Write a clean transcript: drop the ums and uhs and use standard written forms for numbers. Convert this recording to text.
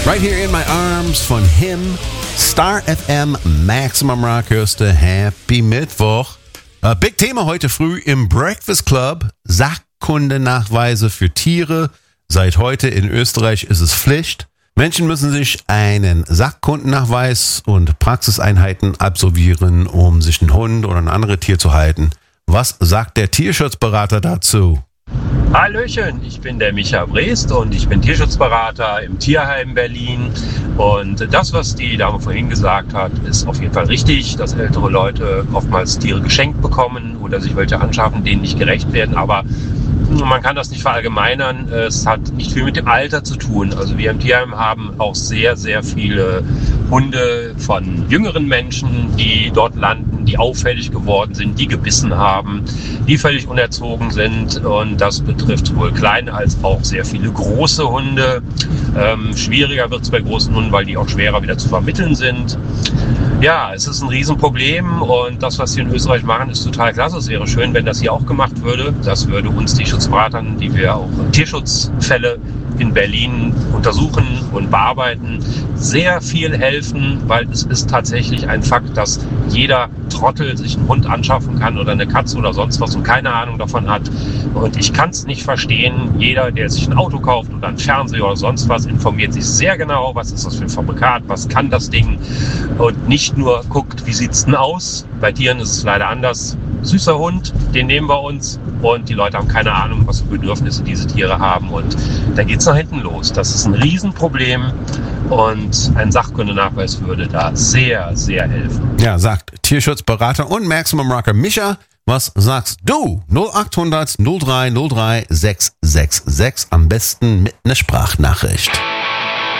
Right Here in My Arms von Him. Star FM, Maximum Rock hörst du. Happy Mittwoch. Big Thema heute früh im Breakfast Club. Sachkundenachweise für Tiere. Seit heute in Österreich ist es Pflicht. Menschen müssen sich einen Sachkundennachweis und Praxiseinheiten absolvieren, um sich einen Hund oder ein anderes Tier zu halten. Was sagt der Tierschutzberater dazu? Hallöchen, ich bin der Micha Brest und ich bin Tierschutzberater im Tierheim Berlin. Und das, was die Dame vorhin gesagt hat, ist auf jeden Fall richtig, dass ältere Leute oftmals Tiere geschenkt bekommen oder sich welche anschaffen, denen nicht gerecht werden. Aber man kann das nicht verallgemeinern. Es hat nicht viel mit dem Alter zu tun. Also wir im Tierheim haben auch sehr, sehr viele Hunde von jüngeren Menschen, die dort landen, die auffällig geworden sind, die gebissen haben, die völlig unerzogen sind. Und das betrifft sowohl kleine als auch sehr viele große Hunde. Schwieriger wird es bei großen Hunden, weil die auch schwerer wieder zu vermitteln sind. Ja, es ist ein Riesenproblem und das, was wir in Österreich machen, ist total klasse. Es wäre schön, wenn das hier auch gemacht würde. Das würde uns Tierschutzberatern, die wir auch Tierschutzfälle in Berlin untersuchen und bearbeiten, sehr viel helfen, weil es ist tatsächlich ein Fakt, dass jeder Trottel sich einen Hund anschaffen kann oder eine Katze oder sonst was und keine Ahnung davon hat. Und ich kann es nicht verstehen. Jeder, der sich ein Auto kauft oder einen Fernseher oder sonst was, informiert sich sehr genau, was ist das für ein Fabrikat, was kann das Ding und nicht nur guckt, wie sieht's denn aus. Bei Tieren ist es leider anders. Süßer Hund, den nehmen wir uns und die Leute haben keine Ahnung, was für Bedürfnisse diese Tiere haben und dann geht's nach hinten los. Das ist ein Riesenproblem und ein Sachkundenachweis würde da sehr, sehr helfen. Ja, sagt Tierschutzberater und Maximum Rocker Micha. Was sagst du? 0800 03 03 666. Am besten mit einer Sprachnachricht.